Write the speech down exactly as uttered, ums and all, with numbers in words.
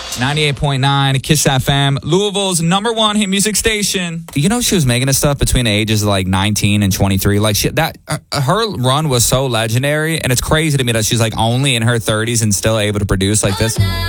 ninety-eight point nine Kiss F M, Louisville's number one hit music station. You know, she was making this stuff between the ages of like nineteen and twenty-three. Like she, that, uh, her run was so legendary, and it's crazy to me that she's like only in her thirties and still able to produce like this.